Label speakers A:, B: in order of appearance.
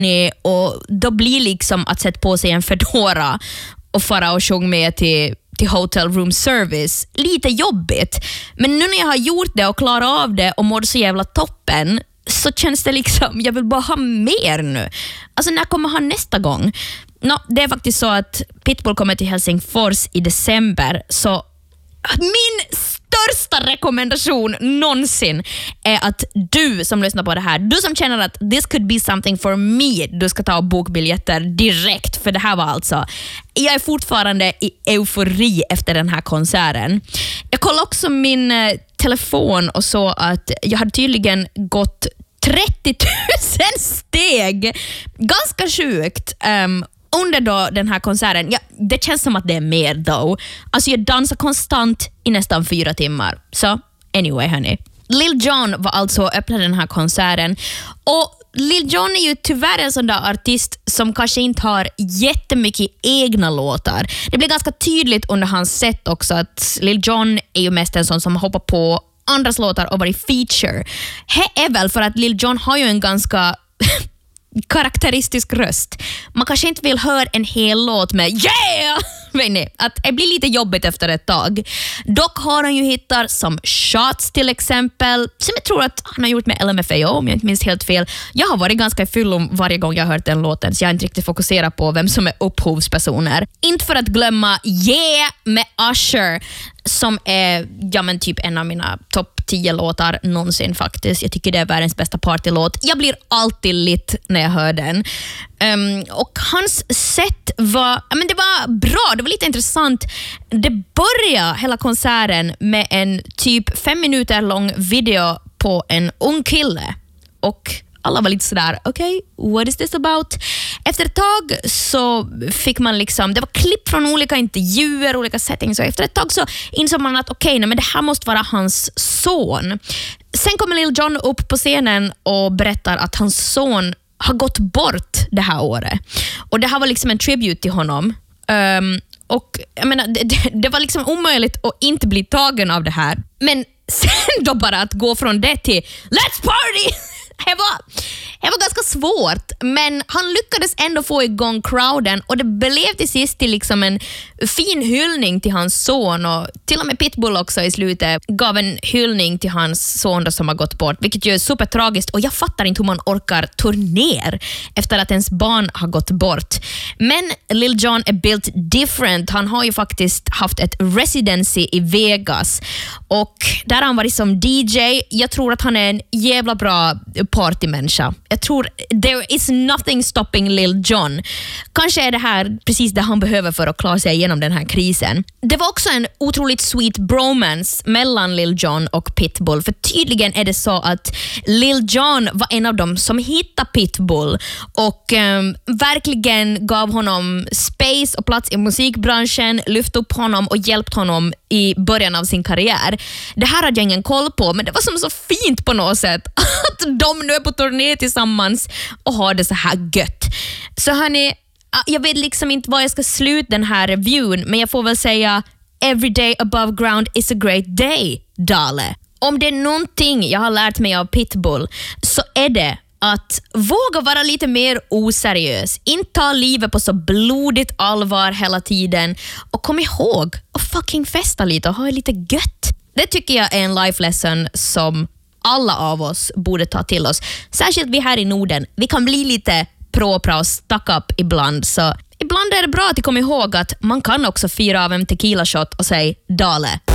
A: Och då blir liksom att sätta på sig en fedora och fara och sjunga med till hotel room service lite jobbigt. Men nu när jag har gjort det och klarat av det och mår så jävla toppen, så känns det liksom, jag vill bara ha mer nu. Alltså när kommer han nästa gång? Det är faktiskt så att Pitbull kommer till Helsingfors i december, så min största rekommendation någonsin är att du som lyssnar på det här, du som känner att this could be something for me, du ska ta bokbiljetter direkt, för det här var alltså, jag är fortfarande i eufori efter den här konserten. Jag kollade också min telefon och så att jag hade tydligen gått 30 000 steg, ganska sjukt, under då den här konserten. Ja, det känns som att det är mer då. Alltså jag dansar konstant i nästan 4 timmar. Så anyway hörni. Lil Jon var alltså öppnade den här konserten. Och Lil Jon är ju tyvärr en sån där artist som kanske inte har jättemycket egna låtar. Det blir ganska tydligt under hans set också att Lil Jon är ju mest en sån som hoppar på andras låtar och varit feature. Det är väl för att Lil Jon har ju en ganska karaktäristisk röst. Man kanske inte vill höra en hel låt med yeah! Vet ni, att det blir lite jobbigt efter ett tag. Dock har han ju hittar som Shots till exempel, som jag tror att han har gjort med LMFAO, om jag inte minns helt fel. Jag har varit ganska full om varje gång jag har hört den låten, så jag har inte riktigt fokuserat på vem som är upphovspersoner. Inte för att glömma Yeah med Usher, som är typ en av mina topp 10 låtar någonsin faktiskt. Jag tycker det är världens bästa partylåt. Jag blir alltid lit när jag hör den. Och hans set var, det var bra, det var lite intressant. Det började hela konserten med en typ 5 minuter lång video på en ung kille. Och alla var lite sådär, okej, what is this about? Efter ett tag så fick man liksom, det var klipp från olika intervjuer, olika settings, och efter ett tag så insåg man att men det här måste vara hans son. Sen kommer Lil Jon upp på scenen och berättar att hans son har gått bort det här året. Och det här var liksom en tribute till honom. Och jag menar, det var liksom omöjligt att inte bli tagen av det här. Men sen då bara att gå från det till let's party! Det var ganska svårt, men han lyckades ändå få igång crowden, och det blev till sist till liksom en fin hyllning till hans son, och till och med Pitbull också i slutet gav en hyllning till hans son då, som har gått bort, vilket ju är supertragiskt, och jag fattar inte hur man orkar turner efter att ens barn har gått bort. Men Lil Jon är built different. Han har ju faktiskt haft ett residency i Vegas, och där har han varit som DJ. Jag tror att han är en jävla bra partymänniska. Jag tror there is nothing stopping Lil Jon. Kanske är det här precis det han behöver för att klara sig igenom den här krisen. Det var också en otroligt sweet bromance mellan Lil Jon och Pitbull, för tydligen är det så att Lil Jon var en av dem som hittade Pitbull och verkligen gav honom space och plats i musikbranschen, lyfte upp honom och hjälpt honom i början av sin karriär. Det här hade jag ingen koll på, men det var som så fint på något sätt att de nu är på turné tillsammans och har det så här gött. Så hörni, jag vet liksom inte var jag ska sluta den här reviewen, men jag får väl säga every day above ground is a great day, Dale. Om det är någonting jag har lärt mig av Pitbull, så är det att våga vara lite mer oseriös. Inte ta livet på så blodigt allvar hela tiden. Och kom ihåg att fucking festa lite och ha lite gött. Det tycker jag är en life lesson som alla av oss borde ta till oss. Särskilt vi här i Norden. Vi kan bli lite propra och stuck up ibland. Så ibland är det bra att komma ihåg att man kan också fira av en tequila shot och säga Dale.